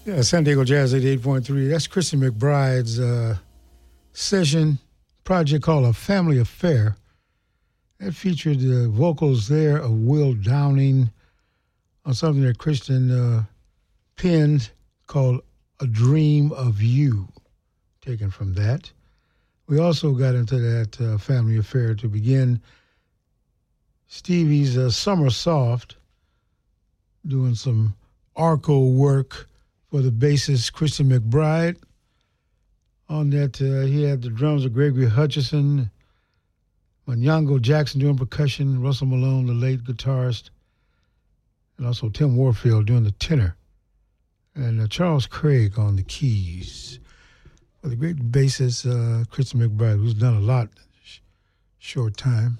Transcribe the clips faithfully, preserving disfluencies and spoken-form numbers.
Yeah, San Diego Jazz eighty-eight point three. That's Christy McBride's uh, session project called A Family Affair. That featured the vocals there of Will Downing on something that Christian uh, penned called A Dream of You, taken from that. We also got into that uh, family affair to begin Stevie's uh, Summer Soft, doing some arco work for the bassist Christian McBride. On that, uh, he had the drums of Gregory Hutchison, Manyango Jackson doing percussion, Russell Malone, the late guitarist, and also Tim Warfield doing the tenor, and uh, Charles Craig on the keys. Well, the great bassist uh, Christian McBride, who's done a lot in a sh- short time,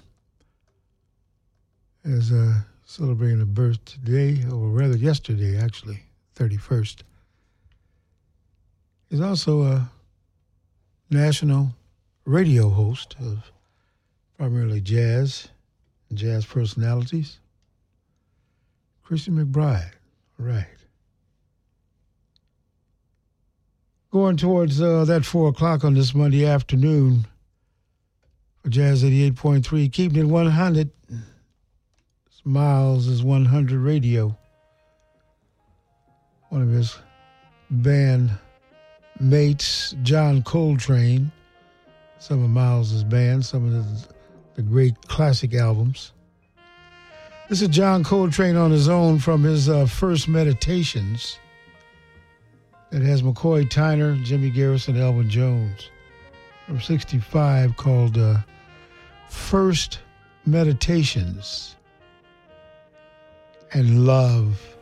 is uh, celebrating a birthday, or rather yesterday, actually, thirty-first. He's also a national radio host of primarily jazz and jazz personalities. Christian McBride, all right. Going towards uh, that four o'clock on this Monday afternoon for Jazz eighty-eight point three, keeping it one hundred. Miles is one hundred Radio. One of his band mates, John Coltrane, some of Miles' band, some of the, the great classic albums. This is John Coltrane on his own from his uh, first Meditations. It has McCoy Tyner, Jimmy Garrison, Elvin Jones. From sixty-five, called uh, First Meditations and Love.